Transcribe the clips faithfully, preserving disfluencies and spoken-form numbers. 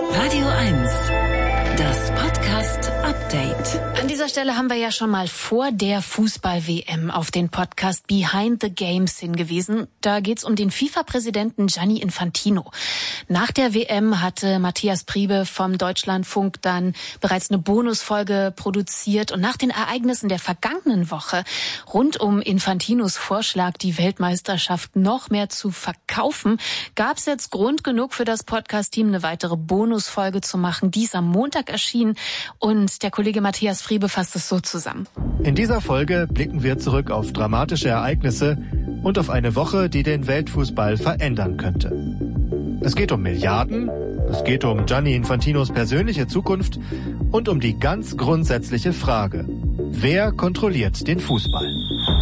Radio eins, das Podcast-Update. An dieser Stelle haben wir ja schon mal vor der Fußball-W M auf den Podcast Behind the Games hingewiesen. Da geht's um den FIFA-Präsidenten Gianni Infantino. Nach der W M hatte Matthias Priebe vom Deutschlandfunk dann bereits eine Bonusfolge produziert. Und nach den Ereignissen der vergangenen Woche rund um Infantinos Vorschlag, die Weltmeisterschaft noch mehr zu verkaufen, gab's jetzt Grund genug für das Podcast-Team, eine weitere Bonusfolge zu machen. Die ist am Montag erschienen und der Kollege Matthias Priebe fasst es so zusammen. In dieser Folge blicken wir zurück auf dramatische Ereignisse und auf eine Woche, die den Weltfußball verändern könnte. Es geht um Milliarden, es geht um Gianni Infantinos persönliche Zukunft und um die ganz grundsätzliche Frage: Wer kontrolliert den Fußball?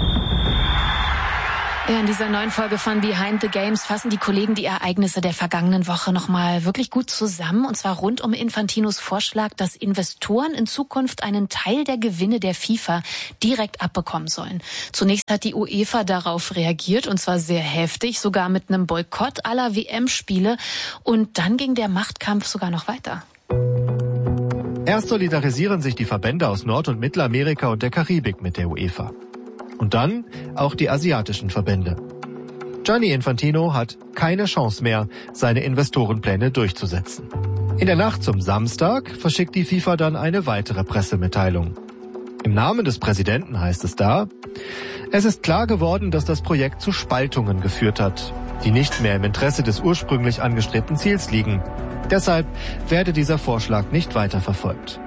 Ja, in dieser neuen Folge von Behind the Games fassen die Kollegen die Ereignisse der vergangenen Woche nochmal wirklich gut zusammen. Und zwar rund um Infantinos Vorschlag, dass Investoren in Zukunft einen Teil der Gewinne der FIFA direkt abbekommen sollen. Zunächst hat die UEFA darauf reagiert, und zwar sehr heftig, sogar mit einem Boykott aller W M-Spiele. Und dann ging der Machtkampf sogar noch weiter. Erst solidarisieren sich die Verbände aus Nord- und Mittelamerika und der Karibik mit der UEFA. Und dann auch die asiatischen Verbände. Gianni Infantino hat keine Chance mehr, seine Investorenpläne durchzusetzen. In der Nacht zum Samstag verschickt die FIFA dann eine weitere Pressemitteilung. Im Namen des Präsidenten heißt es da: Es ist klar geworden, dass das Projekt zu Spaltungen geführt hat, die nicht mehr im Interesse des ursprünglich angestrebten Ziels liegen. Deshalb werde dieser Vorschlag nicht weiterverfolgt.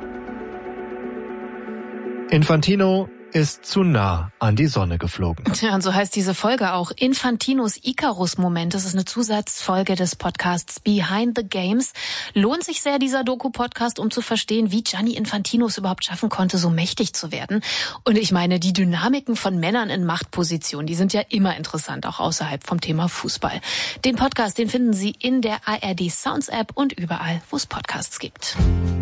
Infantino ist zu nah an die Sonne geflogen. Tja, und so heißt diese Folge auch Infantinos Icarus-Moment. Das ist eine Zusatzfolge des Podcasts Behind the Games. Lohnt sich sehr, dieser Doku-Podcast, um zu verstehen, wie Gianni Infantino es überhaupt schaffen konnte, so mächtig zu werden. Und ich meine, die Dynamiken von Männern in Machtpositionen, die sind ja immer interessant, auch außerhalb vom Thema Fußball. Den Podcast, den finden Sie in der A R D Sounds App und überall, wo es Podcasts gibt.